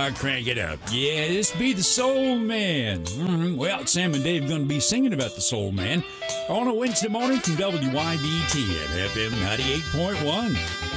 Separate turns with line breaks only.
crank it up. Yeah, this be the Soul Man. Well, Sam and Dave going to be singing about the Soul Man on a Wednesday morning from WYBT at FM 98.1.